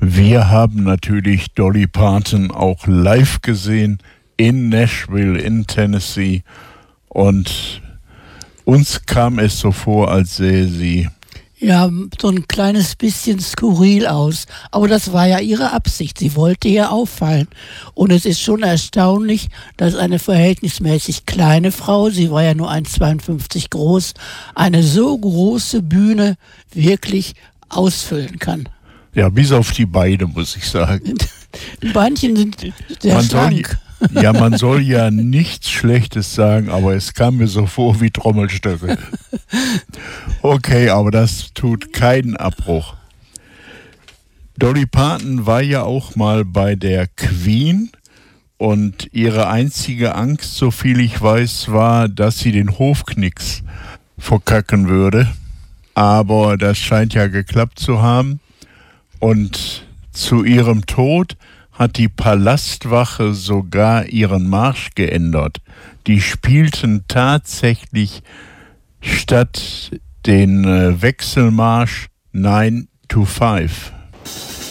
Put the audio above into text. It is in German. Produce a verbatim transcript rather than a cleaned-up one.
Wir haben natürlich Dolly Parton auch live gesehen in Nashville in Tennessee und uns kam es so vor, als sähe sie ja so ein kleines bisschen skurril aus, aber das war ja ihre Absicht, sie wollte ja auffallen und es ist schon erstaunlich, dass eine verhältnismäßig kleine Frau, sie war ja nur eins Komma zweiundfünfzig groß, eine so große Bühne wirklich ausfüllen kann. Ja, bis auf die Beine, muss ich sagen. Die Beinchen sind sehr man schlank. Soll, ja, man soll ja nichts Schlechtes sagen, aber es kam mir so vor wie Trommelstöcke. Okay, aber das tut keinen Abbruch. Dolly Parton war ja auch mal bei der Queen und ihre einzige Angst, so viel ich weiß, war, dass sie den Hofknicks verkacken würde. Aber das scheint ja geklappt zu haben. Und zu ihrem Tod hat die Palastwache sogar ihren Marsch geändert. Die spielten tatsächlich statt den äh, Wechselmarsch nine to five.